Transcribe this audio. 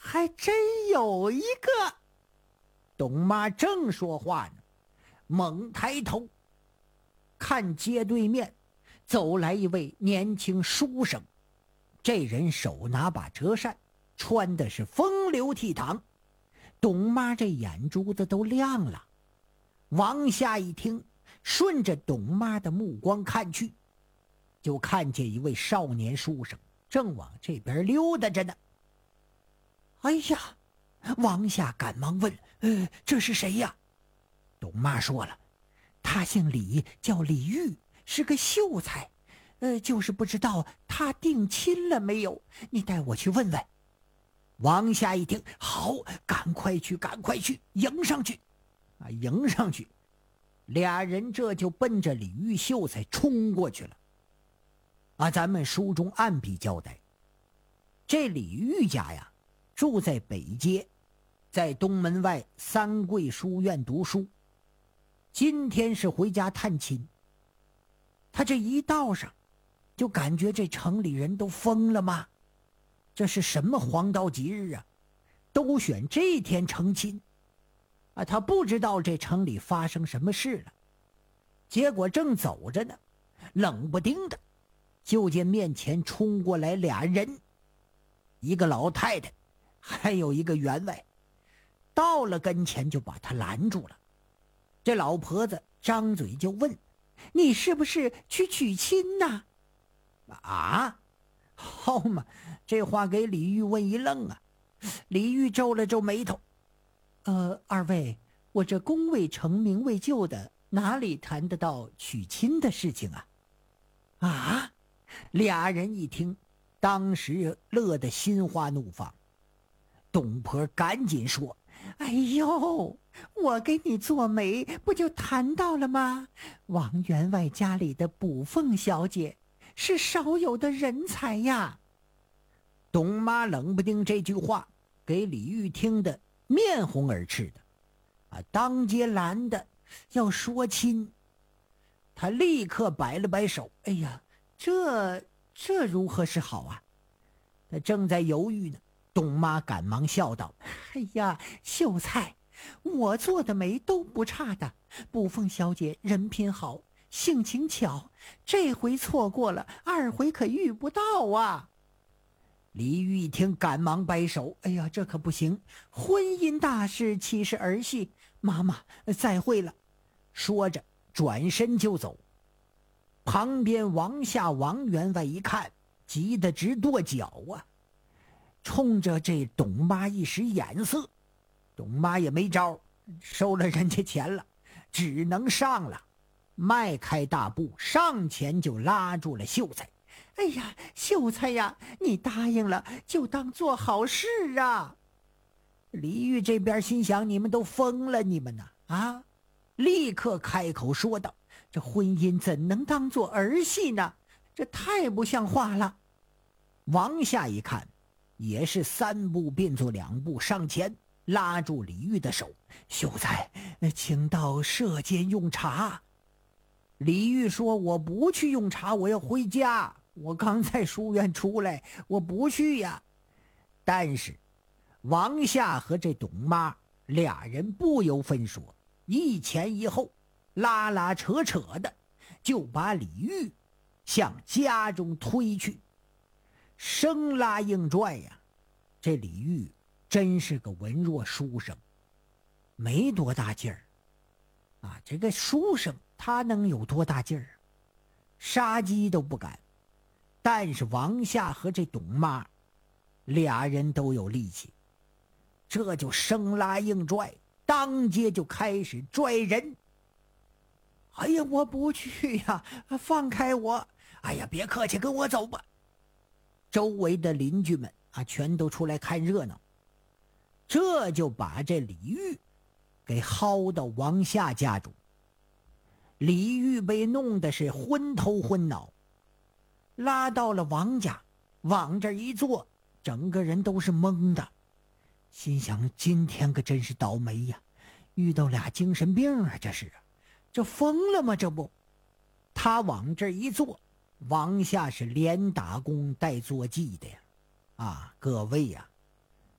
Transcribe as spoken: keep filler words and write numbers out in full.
还真有一个。董妈正说话呢，猛抬头看街对面走来一位年轻书生，这人手拿把折扇，穿的是风流倜傥。董妈这眼珠子都亮了。王夏一听，顺着董妈的目光看去，就看见一位少年书生正往这边溜达着呢。哎呀，王夏赶忙问：呃，这是谁呀？董妈说了，他姓李，叫李玉，是个秀才，呃，就是不知道他定亲了没有，你带我去问问。王夏一听，好，赶快去，赶快去，迎上去啊！迎上去，俩人这就奔着李玉秀才冲过去了。啊，咱们书中按笔交代，这李玉家呀，住在北街，在东门外三桂书院读书。今天是回家探亲，他这一道上，就感觉这城里人都疯了吗？这是什么黄道吉日啊？都选这天成亲啊！他不知道这城里发生什么事了。结果正走着呢，冷不丁的就见面前冲过来俩人，一个老太太，还有一个员外。到了跟前就把他拦住了。这老婆子张嘴就问：你是不是去娶亲呢？啊，好嘛，这话给李玉问一愣啊。李玉皱了皱眉头：呃，二位，我这宫未成名未就的，哪里谈得到娶亲的事情啊？啊！俩人一听，当时乐得心花怒放。董婆赶紧说：哎呦，我给你做媒，不就谈到了吗？王员外家里的补凤小姐是少有的人才呀。董妈冷不丁这句话给李玉听得面红耳赤的啊，当街拦的要说亲。他立刻摆了摆手：哎呀，这这如何是好啊？他正在犹豫呢，董妈赶忙笑道：哎呀，秀才，我做的媒都不差的，补凤小姐人品好，性情巧，这回错过了，二回可遇不到啊。李玉一听，赶忙摆手：哎呀，这可不行，婚姻大事岂是儿戏，妈妈再会了。说着转身就走。旁边王夏王员外一看，急得直跺脚啊，冲着这董妈一使眼色。董妈也没招，收了人家钱了，只能上了。迈开大步上前就拉住了秀才：哎呀，秀才呀，你答应了就当做好事啊。李玉这边心想：你们都疯了你们呢啊！立刻开口说道：这婚姻怎能当做儿戏呢？这太不像话了。王夏一看，也是三步并作两步上前拉住李玉的手：秀才，请到舍间用茶。李玉说：我不去用茶，我要回家，我刚在书院出来，我不去呀。但是王夏和这董妈俩人不由分说，一前一后，拉拉扯扯的就把李玉向家中推去。生拉硬拽呀，这李玉真是个文弱书生，没多大劲儿啊！这个书生他能有多大劲儿？杀鸡都不敢。但是王夏和这董妈俩人都有力气，这就生拉硬拽，当街就开始拽人。哎呀，我不去呀，放开我！哎呀，别客气，跟我走吧。周围的邻居们啊，全都出来看热闹。这就把这李玉给薅到王夏家中。李玉被弄得是昏头昏脑，拉到了王家，往这一坐，整个人都是懵的，心想今天可真是倒霉呀，遇到俩精神病啊，这是这疯了吗？这不，他往这一坐，王夏是连打工带坐骑的呀。啊，各位呀，